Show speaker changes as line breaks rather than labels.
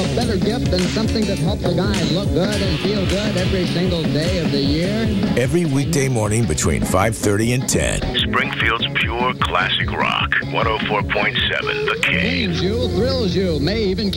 a better gift than something that helps a guy look good and feel good every single day of the year?
Every weekday morning between 5:30 and 10.
Springfield's pure classic rock. 104.7 The King.
Pains you, thrills you, may even